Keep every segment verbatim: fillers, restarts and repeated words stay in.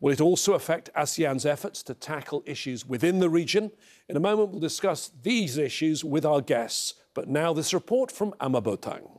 Will it also affect ASEAN's efforts to tackle issues within the region? In a moment, we'll discuss these issues with our guests. But now this report from Ama Botang.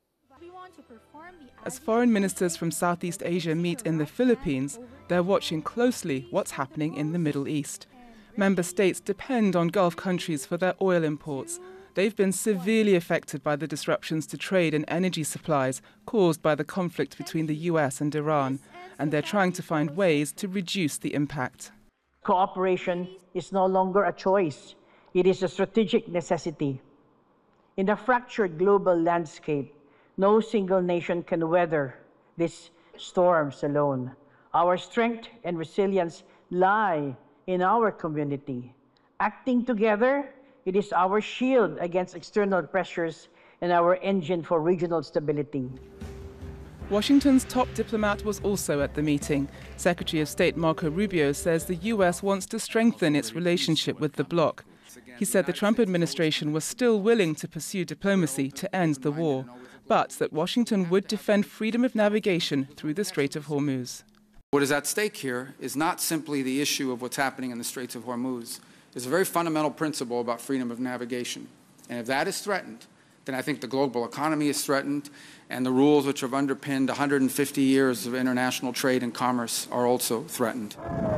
As foreign ministers from Southeast Asia meet in the Philippines, they're watching closely what's happening in the Middle East. Member states depend on Gulf countries for their oil imports. They've been severely affected by the disruptions to trade and energy supplies caused by the conflict between the U S and Iran, and they're trying to find ways to reduce the impact. Cooperation is no longer a choice. It is a strategic necessity. In a fractured global landscape, no single nation can weather these storms alone. Our strength and resilience lie in our community. Acting together, it is our shield against external pressures and our engine for regional stability. Washington's top diplomat was also at the meeting. Secretary of State Marco Rubio says the U S wants to strengthen its relationship with the bloc. He said the Trump administration was still willing to pursue diplomacy to end the war, but that Washington would defend freedom of navigation through the Strait of Hormuz. What is at stake here is not simply the issue of what's happening in the Straits of Hormuz. There's a very fundamental principle about freedom of navigation. And if that is threatened, then I think the global economy is threatened, and the rules which have underpinned one hundred fifty years of international trade and commerce are also threatened.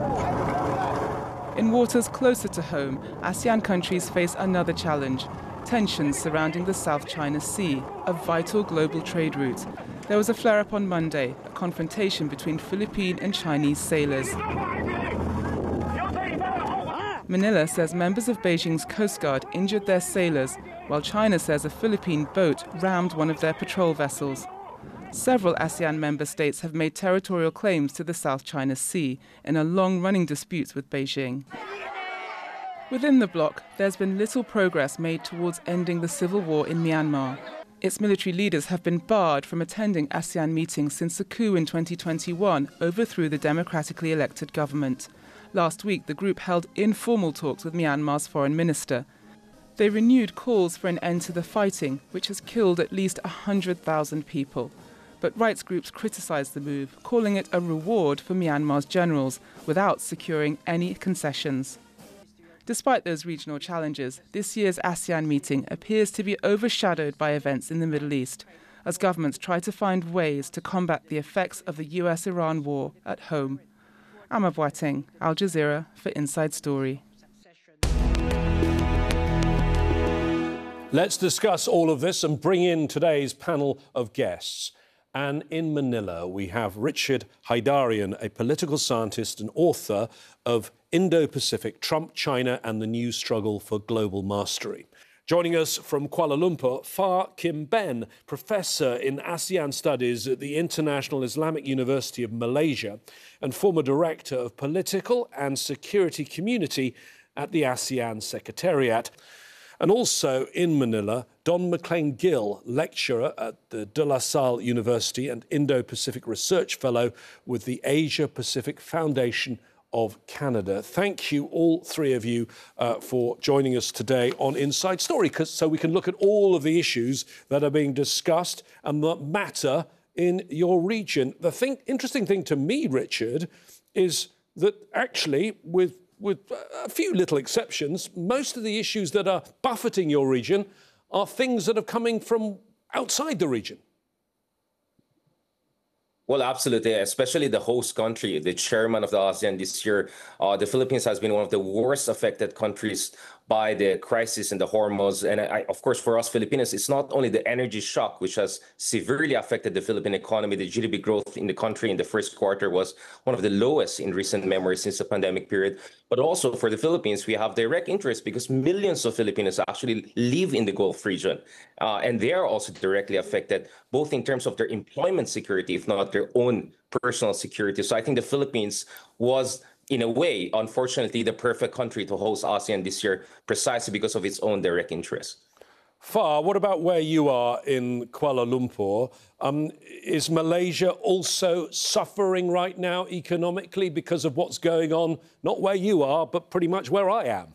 In waters closer to home, ASEAN countries face another challenge: tensions surrounding the South China Sea, a vital global trade route. There was a flare-up on Monday, a confrontation between Philippine and Chinese sailors. Manila says members of Beijing's Coast Guard injured their sailors, while China says a Philippine boat rammed one of their patrol vessels. Several ASEAN member states have made territorial claims to the South China Sea in a long-running dispute with Beijing. Within the bloc, there's been little progress made towards ending the civil war in Myanmar. Its military leaders have been barred from attending ASEAN meetings since a coup in twenty twenty-one overthrew the democratically elected government. Last week, the group held informal talks with Myanmar's foreign minister. They renewed calls for an end to the fighting, which has killed at least one hundred thousand people. But rights groups criticized the move, calling it a reward for Myanmar's generals, without securing any concessions. Despite those regional challenges, this year's ASEAN meeting appears to be overshadowed by events in the Middle East, as governments try to find ways to combat the effects of the U S Iran war at home. Ama Botang, Al Jazeera for Inside Story. Let's discuss all of this and bring in today's panel of guests. And in Manila, we have Richard Heydarian, a political scientist and author of Indo-Pacific, Trump, China and the New Struggle for Global Mastery. Joining us from Kuala Lumpur, Fah Kim Ben, Professor in ASEAN Studies at the International Islamic University of Malaysia and former Director of Political and Security Community at the ASEAN Secretariat. And also in Manila, Don McLean Gill, lecturer at the De La Salle University and Indo-Pacific Research Fellow with the Asia Pacific Foundation of Canada. Thank you, all three of you, uh, for joining us today on Inside Story, so we can look at all of the issues that are being discussed and that matter in your region. The thing, interesting thing to me, Richard, is that actually, with with a few little exceptions, most of the issues that are buffeting your region are things that are coming from outside the region. Well, absolutely, especially the host country, the chairman of the ASEAN this year. Uh, the Philippines has been one of the worst affected countries by the crisis in the Hormuz. And I, of course, for us Filipinos, it's not only the energy shock, which has severely affected the Philippine economy. The G D P growth in the country in the first quarter was one of the lowest in recent memory since the pandemic period. But also for the Philippines, we have direct interest because millions of Filipinos actually live in the Gulf region. Uh, and they are also directly affected, both in terms of their employment security, if not their own personal security. So I think the Philippines was, in a way, unfortunately, the perfect country to host ASEAN this year, precisely because of its own direct interest. Fah, what about where you are in Kuala Lumpur? Um, is Malaysia also suffering right now economically because of what's going on, not where you are, but pretty much where I am?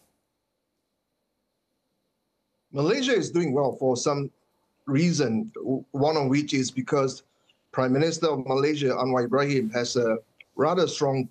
Malaysia is doing well for some reason, one of which is because Prime Minister of Malaysia, Anwar Ibrahim, has a rather strong